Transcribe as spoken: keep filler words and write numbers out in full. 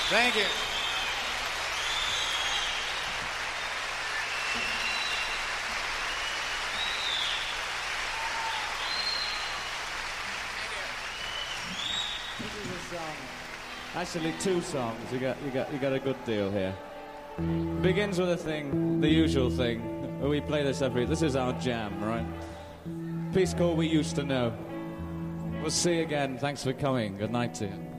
Thank you. This is a song. Actually, two songs. You got, you got, you got a good deal here. Begins with a thing, the usual thing. We play this every. This is our jam, right? Piece called "We Used to Know." We'll see you again. Thanks for coming. Good night to you.